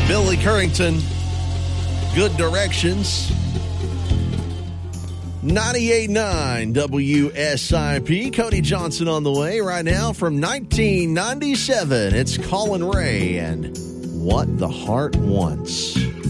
Billy Currington, Good Directions. 98.9 WSIP. Cody Johnson on the way right now from 1997. It's Colin Ray and What the Heart Wants.